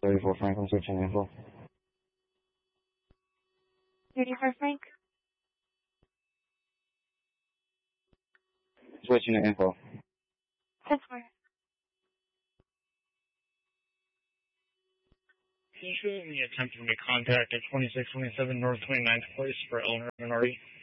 34 Franklin, switching info. 34 Frank? Switching to info. 10-4. Can you show me attempt to make contact at 2627 North 29th Place for Eleanor Minardi?